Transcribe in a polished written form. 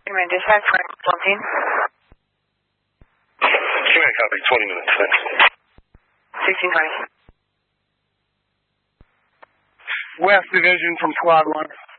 Human dispatch, 14. Human copy, 20 minutes. Thanks. 1620. West Division from Squad 1.